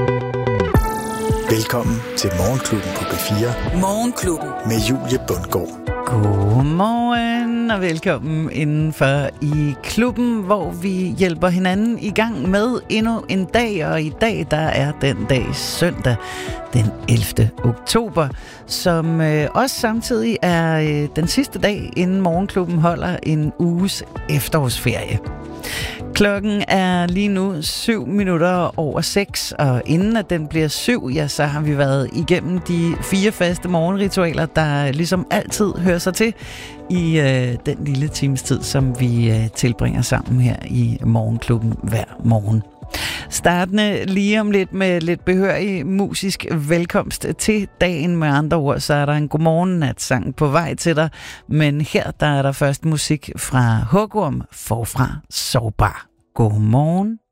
Velkommen til Morgenklubben på P4. Morgenklubben. Med Julie Bundgaard. Godmorgen og velkommen indenfor i klubben, hvor vi hjælper hinanden i gang med endnu en dag. Og i dag, der er den dag søndag, den 11. oktober, som også samtidig er den sidste dag, inden Morgenklubben holder en uges efterårsferie. Klokken er lige nu 6:07, og inden at den bliver 7, ja, så har vi været igennem de 4 faste morgenritualer, der ligesom altid hører sig til i den lille times tid, som vi tilbringer sammen her i Morgenklubben hver morgen. Startende lige om lidt med lidt behørig musisk velkomst til dagen. Med andre ord, så er der en godmorgen-natsang på vej til dig. Men her, der er der først musik fra Hugorm, Forfra Sårbar. Godmorgen.